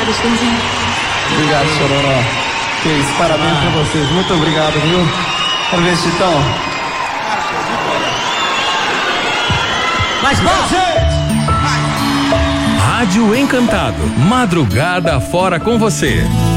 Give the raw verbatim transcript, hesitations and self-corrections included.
obrigada, Chitãozinho. Obrigado, Chororó. Que isso, parabéns ah. pra vocês. Muito obrigado, viu? Quero ver, Chitão. Mais bom! Rádio Encantado, madrugada fora com você.